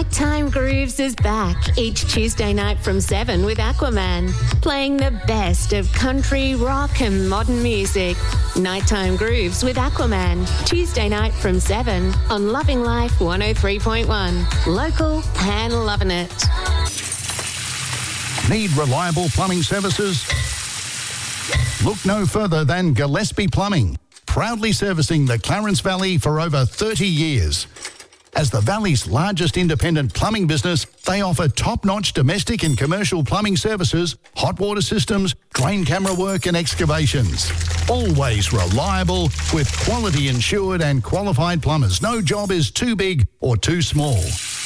Nighttime Grooves is back each Tuesday night from 7 with Aquaman, playing the best of country, rock and modern music. Nighttime Grooves with Aquaman, Tuesday night from 7 on Loving Life 103.1. Local and loving it. Need reliable plumbing services? Look no further than Gillespie Plumbing, proudly servicing the Clarence Valley for over 30 years. As the Valley's largest independent plumbing business, they offer top-notch domestic and commercial plumbing services, hot water systems, drain camera work and excavations. Always reliable, with quality insured and qualified plumbers. No job is too big or too small.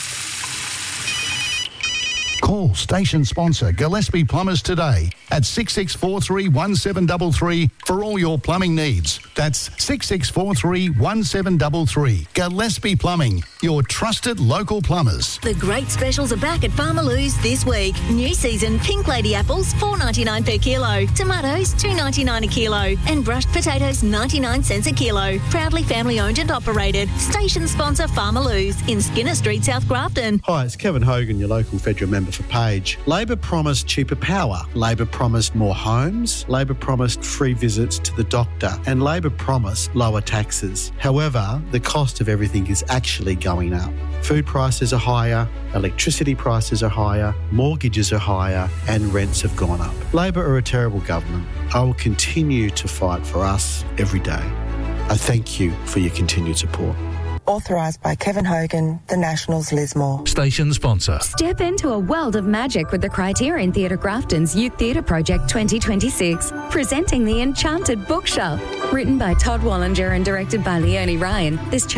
Call station sponsor Gillespie Plumbers today at 6643 1733 for all your plumbing needs. That's 6643 1733. Gillespie Plumbing, your trusted local plumbers. The great specials are back at Farmer Lou's this week. New season Pink Lady apples $4.99 per kilo, tomatoes $2.99 a kilo, and brushed potatoes 99 cents a kilo. Proudly family owned and operated. Station sponsor Farmer Lou's in Skinner Street, South Grafton. Hi, it's Kevin Hogan, your local federal member for Page. Labor promised cheaper power. Labor promised more homes. Labor promised free visits to the doctor. And Labor promised lower taxes. However, the cost of everything is actually going up. Food prices are higher, electricity prices are higher, mortgages are higher, and rents have gone up. Labor are a terrible government. I will continue to fight for us every day. I thank you for your continued support. Authorised by Kevin Hogan, The Nationals, Lismore. Station sponsor. Step into a world of magic with the Criterion Theatre Grafton's Youth Theatre Project 2026, presenting The Enchanted Bookshop. Written by Todd Wallinger and directed by Leonie Ryan, this